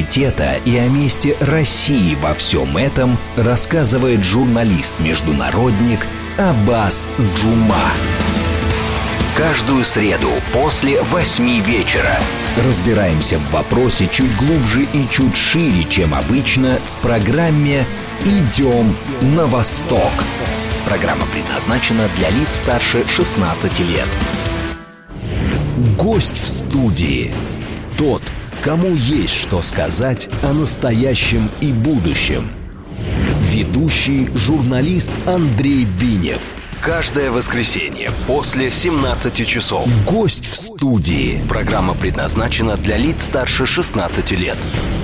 авторитета и о месте России во всем этом рассказывает журналист-международник Аббас Джума. Каждую среду после 8 вечера разбираемся в вопросе чуть глубже и чуть шире, чем обычно, в программе «Идем на восток». Программа предназначена для лиц старше 16 лет. Гость в студии. Тот, кому есть что сказать о настоящем и будущем. Ведущий журналист Андрей Бинев. Каждое воскресенье после 17 часов. Гость в студии. Программа предназначена для лиц старше 16 лет.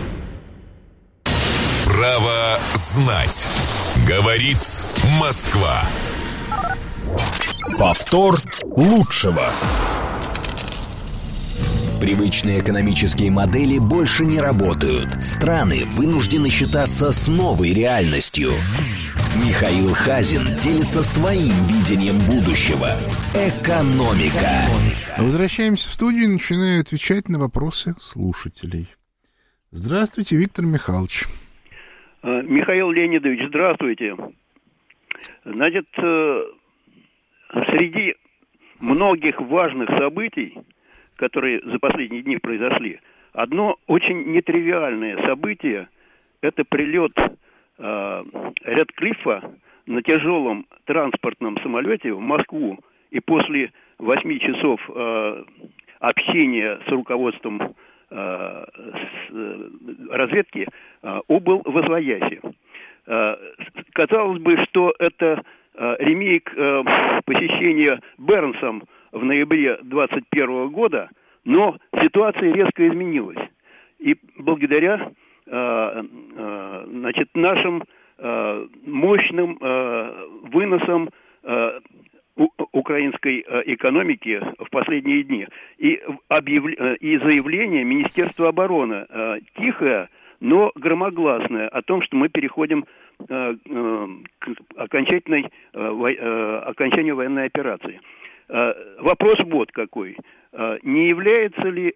Право знать. Говорит Москва. Повтор лучшего. Привычные экономические модели больше не работают. Страны вынуждены считаться с новой реальностью. Михаил Хазин делится своим видением будущего. Экономика. Возвращаемся в студию и начинаю отвечать на вопросы слушателей. Здравствуйте, Виктор Михайлович. Михаил Леонидович, здравствуйте. Значит, среди многих важных событий, которые за последние дни произошли, одно очень нетривиальное событие – это прилет Рэдклиффа на тяжелом транспортном самолете в Москву, и после 8 часов общения с руководством разведки убыл восвояси. Казалось бы, что это ремейк посещения Бернсом в ноябре 2021 года, но ситуация резко изменилась. И благодаря нашим мощным выносам украинской экономики в последние дни. И заявление Министерства обороны тихое, но громогласное о том, что мы переходим к окончанию военной операции. Вопрос вот какой. Не является ли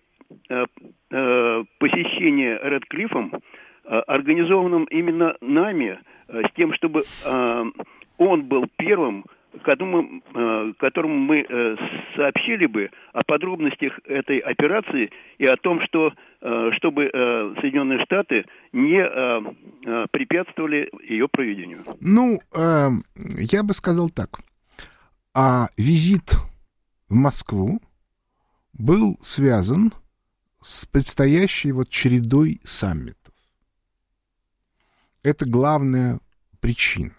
посещение Рэдклиффом организованным именно нами с тем, чтобы он был первым, которому мы сообщили бы о подробностях этой операции и о том, что чтобы Соединенные Штаты не препятствовали ее проведению? Ну, я бы сказал так. Визит в Москву был связан с предстоящей чередой саммитов. Это главная причина.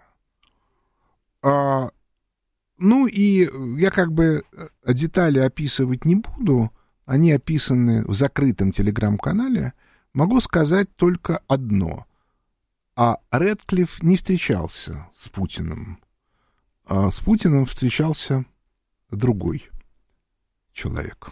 Ну и я детали описывать не буду, они описаны в закрытом телеграм-канале. Могу сказать только одно. Рэдклифф не встречался с Путиным. С Путиным встречался другой человек.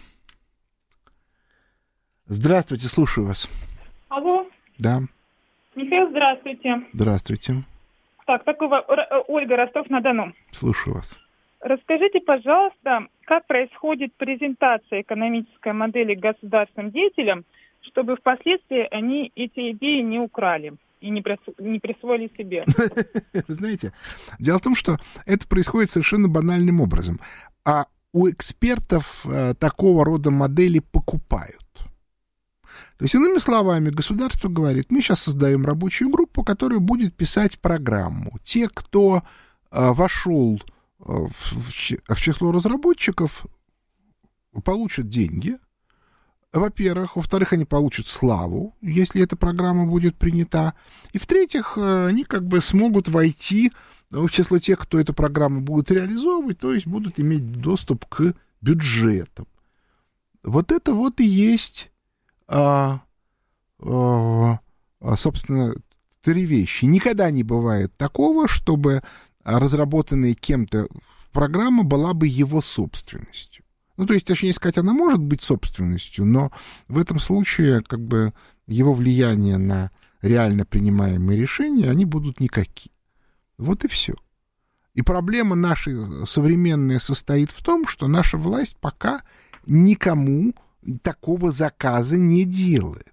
Здравствуйте, слушаю вас. Алло. Да. Михаил, здравствуйте. Здравствуйте. Так, Ольга, Ростов-на-Дону. Слушаю вас. Расскажите, пожалуйста, как происходит презентация экономической модели государственным деятелям, чтобы впоследствии они эти идеи не украли и не присвоили себе? Вы знаете, дело в том, что это происходит совершенно банальным образом. У экспертов такого рода модели покупают. То есть, иными словами, государство говорит, мы сейчас создаем рабочую группу, которая будет писать программу. Те, кто вошел в число разработчиков, получат деньги, во-первых. Во-вторых, они получат славу, если эта программа будет принята. И в-третьих, они смогут войти в число тех, кто эту программу будет реализовывать, то есть будут иметь доступ к бюджетам. Вот это и есть... собственно, три вещи. Никогда не бывает такого, чтобы разработанная кем-то программа была бы его собственностью. Ну, то есть, точнее сказать, она может быть собственностью, но в этом случае его влияние на реально принимаемые решения, они будут никакие. Вот и все. И проблема наша современная состоит в том, что наша власть пока никому такого заказа не делает.